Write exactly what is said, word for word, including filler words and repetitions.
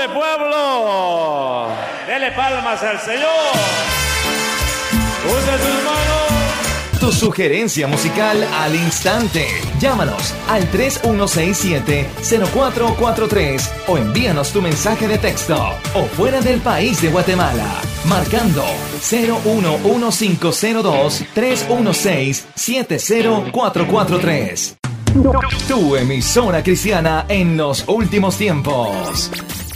¡Ore, pueblo! Dele palmas al Señor. Usa sus manos. Tu sugerencia musical al instante. Llámanos al tres uno seis siete, cero cuatro cuatro tres o envíanos tu mensaje de texto o fuera del país de Guatemala marcando cero uno uno cinco cero dos, tres uno seis, siete cero cuatro cuatro tres. Tu emisora cristiana en los últimos tiempos.